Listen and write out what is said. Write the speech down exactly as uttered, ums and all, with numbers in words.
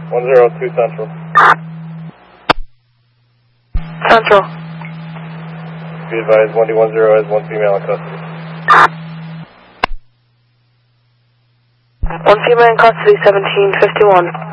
one zero two Central. Central. Be advised, one D one zero has one female in custody. One female in custody, seventeen fifty-one.